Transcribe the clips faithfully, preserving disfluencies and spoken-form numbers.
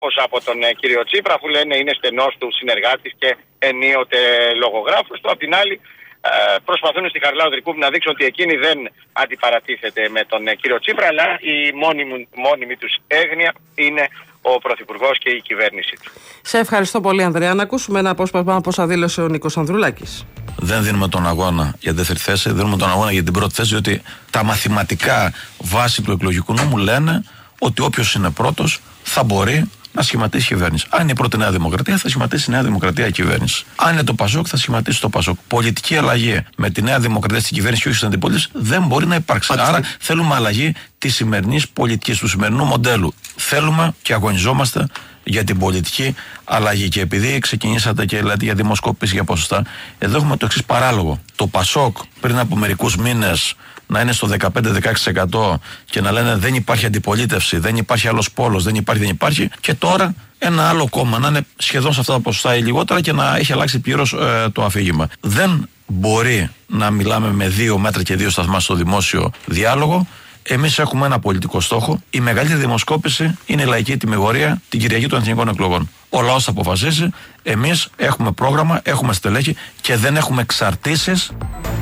όπως από τον ε, κύριο Τσίπρα, που λένε είναι στενός του συνεργάτης και ενίοτε λογογράφος του. Απ' την άλλη, ε, προσπαθούν στη Χαριλάου Τρικούπη να δείξουν ότι εκείνη δεν αντιπαρατίθεται με τον ε, κύριο Τσίπρα, αλλά η μόνιμη, μόνιμη τους έγνοια είναι ο Πρωθυπουργός και η κυβέρνησή του. Σε ευχαριστώ πολύ, Ανδρέα. Να ακούσουμε ένα απόσπασμα από όσα δήλωσε ο Νίκος Ανδρουλάκης. Δεν δίνουμε τον αγώνα για δεύτερη θέση, δίνουμε τον αγώνα για την πρώτη θέση, διότι τα μαθηματικά βάση του εκλογικού νόμου λένε ότι όποιος είναι πρώτος θα μπορεί να σχηματίσει κυβέρνηση. Αν είναι η πρώτη Νέα Δημοκρατία, θα σχηματίσει η Νέα Δημοκρατία κυβέρνηση. Αν είναι το Πασόκ, θα σχηματίσει το Πασόκ. Πολιτική αλλαγή με τη Νέα Δημοκρατία στην κυβέρνηση και όχι στην αντιπολίτευση δεν μπορεί να υπάρξει. Άρα θέλουμε αλλαγή τη σημερινή πολιτική, του σημερινού μοντέλου. Θέλουμε και αγωνιζόμαστε για την πολιτική αλλαγή. Και επειδή ξεκινήσατε και λέτε για δημοσκόπηση, για ποσοστά, εδώ έχουμε το εξής παράλογο. Το Πασόκ πριν από μερικούς μήνες να είναι στο δεκαπέντε με δεκαέξι τοις εκατό και να λένε δεν υπάρχει αντιπολίτευση, δεν υπάρχει άλλος πόλος, δεν υπάρχει, δεν υπάρχει. Και τώρα ένα άλλο κόμμα να είναι σχεδόν σε αυτά τα ποσοστά ή λιγότερα και να έχει αλλάξει πλήρως ε, το αφήγημα. Δεν μπορεί να μιλάμε με δύο μέτρα και δύο σταθμά στο δημόσιο διάλογο. Εμείς έχουμε ένα πολιτικό στόχο. Η μεγαλύτερη δημοσκόπηση είναι η λαϊκή τιμιγορία την Κυριακή των Εθνικών Εκλογών. Ο λαός θα αποφασίσει. Εμείς έχουμε πρόγραμμα, έχουμε στελέχη και δεν έχουμε εξαρτήσεις.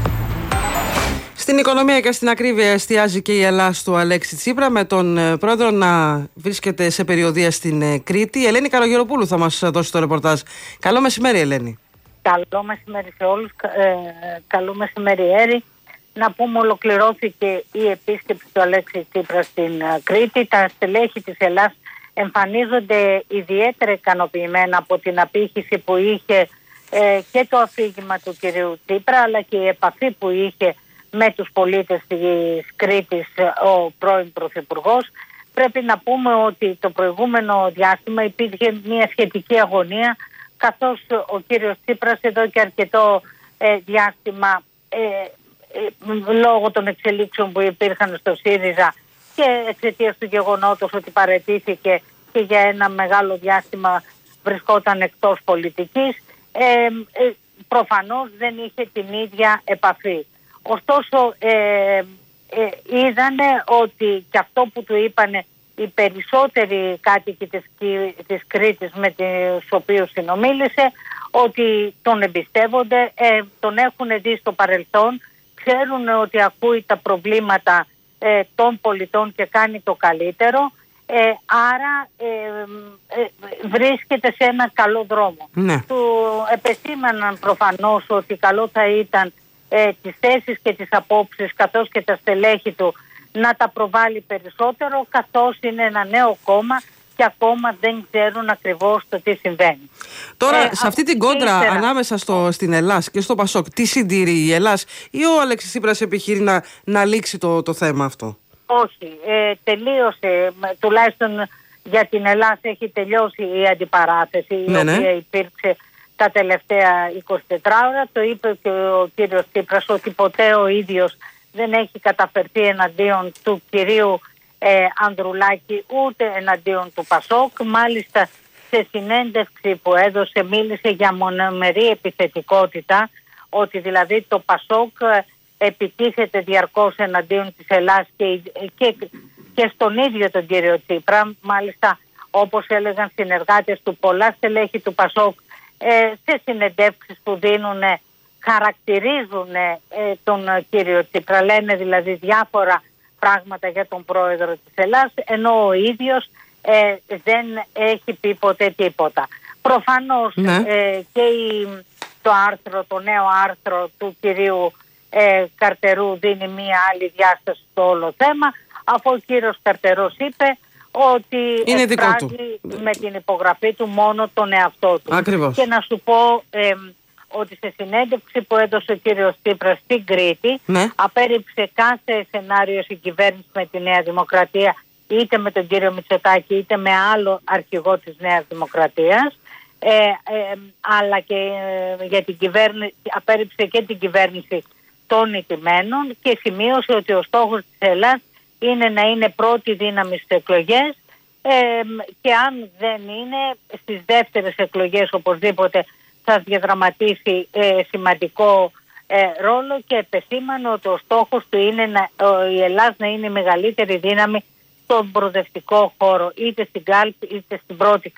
Στην οικονομία και στην ακρίβεια εστιάζει και η Ελλάς του Αλέξη Τσίπρα, με τον πρόεδρο να βρίσκεται σε περιοδεία στην Κρήτη. Η Ελένη Καλογεροπούλου θα μας δώσει το ρεπορτάζ. Καλό μεσημέρι, Ελένη. Καλό μεσημέρι σε όλους. Ε, καλό μεσημέρι, Έρη. Να πούμε, ολοκληρώθηκε η επίσκεψη του Αλέξη Τσίπρα στην Κρήτη. Τα στελέχη της Ελλάς εμφανίζονται ιδιαίτερα ικανοποιημένα από την απήχηση που είχε ε, και το αφήγημα του κυρίου Τσίπρα, αλλά και η επαφή που είχε με τους πολίτες της Κρήτης ο πρώην Πρωθυπουργός. Πρέπει να πούμε ότι το προηγούμενο διάστημα υπήρχε μια σχετική αγωνία, καθώς ο κύριος Τσίπρας εδώ και αρκετό ε, διάστημα ε, ε, λόγω των εξελίξεων που υπήρχαν στο ΣΥΡΙΖΑ και εξαιτίας του γεγονότος ότι παραιτήθηκε και για ένα μεγάλο διάστημα βρισκόταν εκτός πολιτικής, ε, ε, προφανώς δεν είχε την ίδια επαφή. Ωστόσο ε, ε, είδανε ότι και αυτό που του είπανε οι περισσότεροι κάτοικοι της, της Κρήτης με τους οποίους συνομίλησε, ότι τον εμπιστεύονται, ε, τον έχουν δει στο παρελθόν, ξέρουν ότι ακούει τα προβλήματα ε, των πολιτών και κάνει το καλύτερο, ε, άρα ε, ε, βρίσκεται σε ένα καλό δρόμο. Ναι. Του επεσήμαναν προφανώς ότι καλό θα ήταν ε, τις θέσεις και τις απόψεις καθώς και τα στελέχη του να τα προβάλλει περισσότερο, καθώς είναι ένα νέο κόμμα και ακόμα δεν ξέρουν ακριβώς το τι συμβαίνει. Τώρα, ε, σε αυτή την κόντρα ύστερα, ανάμεσα στο, στην Ελλάς και στο Πασόκ, τι συντηρεί η Ελλάς ή ο Αλέξης Τσίπρας επιχειρεί να, να λήξει το, το θέμα αυτό? Όχι, ε, τελείωσε, τουλάχιστον για την Ελλάς έχει τελειώσει η αντιπαράθεση, ναι, η οποία ναι. υπήρξε τα τελευταία είκοσι τέσσερις ώρα. Το είπε και ο κύριος Τσίπρας ότι ποτέ ο ίδιος δεν έχει καταφερθεί εναντίον του κυρίου ε, Ανδρουλάκη ούτε εναντίον του Πασόκ. Μάλιστα σε συνέντευξη που έδωσε μίλησε για μονομερή επιθετικότητα, ότι δηλαδή το Πασόκ επιτίθεται διαρκώς εναντίον της Ελλάς και, και, και στον ίδιο τον κύριο Τσίπρα. Μάλιστα, όπως έλεγαν συνεργάτες του, πολλά στελέχη του Πασόκ ε, σε συνεντεύξεις που δίνουν χαρακτηρίζουν ε, τον κύριο Τσίπρα, λένε δηλαδή διάφορα πράγματα για τον πρόεδρο της Ελλάς, ενώ ο ίδιος ε, δεν έχει πει ποτέ τίποτα. Προφανώς ναι. ε, και η, το άρθρο, το νέο άρθρο του κυρίου ε, Καρτερού δίνει μία άλλη διάσταση στο όλο θέμα, αφού ο κύριος Καρτερός είπε ότι εκφράζει με την υπογραφή του μόνο τον εαυτό του. Ακριβώς. Και να σου πω ε, ότι σε συνέντευξη που έδωσε ο κύριος Τσίπρας στην Κρήτη, ναι. απέρριψε κάθε σενάριο συγκυβέρνηση με τη Νέα Δημοκρατία, είτε με τον κύριο Μητσοτάκη είτε με άλλο αρχηγό της Νέας Δημοκρατίας, ε, ε, αλλά και ε, για την κυβέρνηση, απέρριψε και την κυβέρνηση των ηττημένων και σημείωσε ότι ο στόχος της Ελλάς είναι να είναι πρώτη δύναμη στις εκλογές, ε, και αν δεν είναι, στις δεύτερες εκλογές οπωσδήποτε θα διαδραματίσει ε, σημαντικό ε, ρόλο, και επεσήμανε ότι ο στόχος του είναι να, ο, η Ελλάδα να είναι η μεγαλύτερη δύναμη στον προοδευτικό χώρο, είτε στην κάλπη είτε στην πρώτη